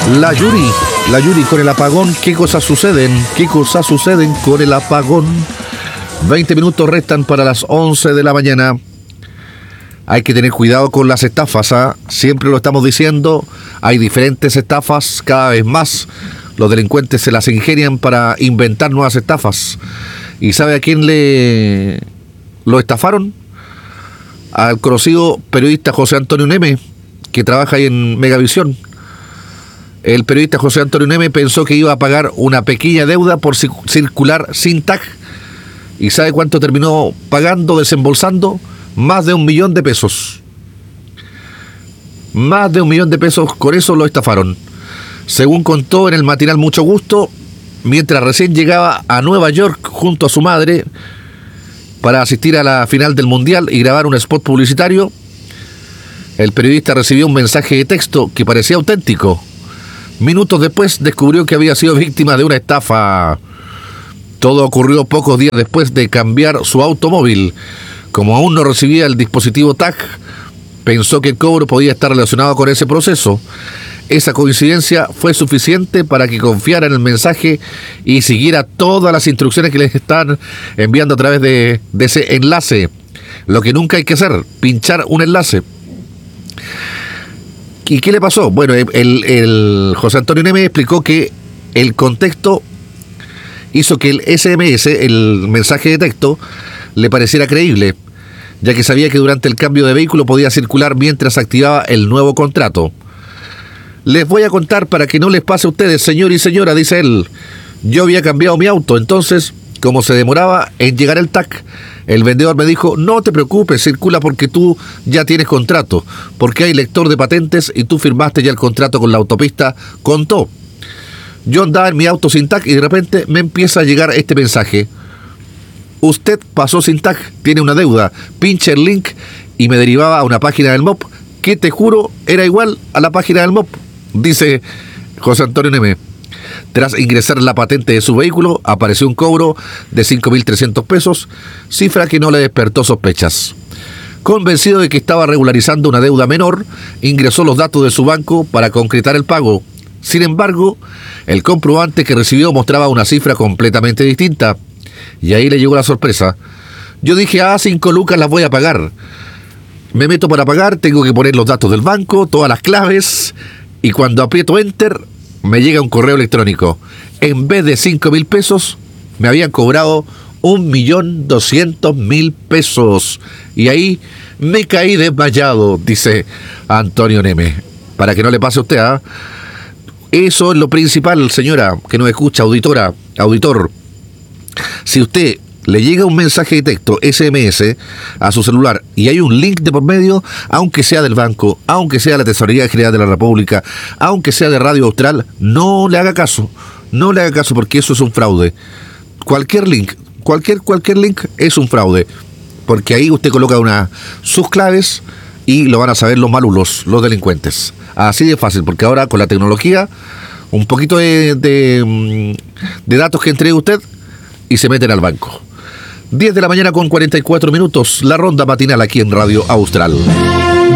La Yuri con el apagón. ¿Qué cosas suceden? ¿Qué cosas suceden con el apagón? 20 minutos restan para las 11 de la mañana. Hay que tener cuidado con las estafas, ¿ah? Siempre lo estamos diciendo. Hay diferentes estafas cada vez más. Los delincuentes se las ingenian para inventar nuevas estafas. ¿Y sabe a quién lo estafaron? Al conocido periodista José Antonio Neme, que trabaja ahí en Megavisión. El periodista José Antonio Neme pensó que iba a pagar una pequeña deuda por circular sin tag. ¿Y sabe cuánto terminó pagando, desembolsando? Más de 1 millón de pesos. Más de 1 millón de pesos, con eso lo estafaron. Según contó en el matinal Mucho Gusto, mientras recién llegaba a Nueva York junto a su madre para asistir a la final del Mundial y grabar un spot publicitario, el periodista recibió un mensaje de texto que parecía auténtico. Minutos después descubrió que había sido víctima de una estafa. Todo ocurrió pocos días después de cambiar su automóvil. Como aún no recibía el dispositivo TAG, pensó que el cobro podía estar relacionado con ese proceso. Esa coincidencia fue suficiente para que confiara en el mensaje y siguiera todas las instrucciones que les están enviando a través de ese enlace. Lo que nunca hay que hacer, pinchar un enlace. ¿Y qué le pasó? Bueno, el José Antonio Neme explicó que el contexto hizo que el SMS, el mensaje de texto, le pareciera creíble, ya que sabía que durante el cambio de vehículo podía circular mientras activaba el nuevo contrato. Les voy a contar para que no les pase a ustedes, señor y señora, dice él. Yo había cambiado mi auto, entonces, como se demoraba en llegar el TAC, el vendedor me dijo, no te preocupes, circula porque tú ya tienes contrato, porque hay lector de patentes y tú firmaste ya el contrato con la autopista, contó. Yo andaba en mi auto sin TAC y de repente me empieza a llegar este mensaje. Usted pasó sin TAG, tiene una deuda, pinche el link, y me derivaba a una página del MOP que te juro era igual a la página del MOP, dice José Antonio Neme. Tras ingresar la patente de su vehículo, apareció un cobro de 5.300 pesos, cifra que no le despertó sospechas. Convencido de que estaba regularizando una deuda menor, ingresó los datos de su banco para concretar el pago. Sin embargo, el comprobante que recibió mostraba una cifra completamente distinta. Y ahí le llegó la sorpresa. Yo dije, 5 lucas las voy a pagar. Me meto para pagar, tengo que poner los datos del banco, todas las claves, y cuando aprieto Enter, me llega un correo electrónico. En vez de 5.000 pesos, me habían cobrado 1.200.000 pesos. Y ahí me caí desmayado, dice Antonio Neme. Para que no le pase a usted, ¿ah? Eso es lo principal, señora, que nos escucha, auditora, auditor. Si usted le llega un mensaje de texto SMS a su celular y hay un link de por medio, aunque sea del banco, aunque sea de la Tesorería General de la República, aunque sea de Radio Austral, no le haga caso. No le haga caso porque eso es un fraude. Cualquier link es un fraude. Porque ahí usted coloca sus claves y lo van a saber los malulos, los delincuentes. Así de fácil, porque ahora con la tecnología, un poquito de datos que entregue usted y se meten al banco. 10 de la mañana con 44 minutos, la ronda matinal aquí en Radio Austral.